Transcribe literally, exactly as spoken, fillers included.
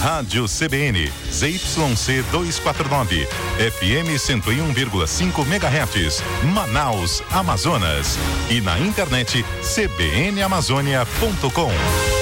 Rádio C B N, Z Y C duzentos e quarenta e nove, F M cento e um vírgula cinco megahertz, Manaus, Amazonas. E na internet c b n amazônia ponto com.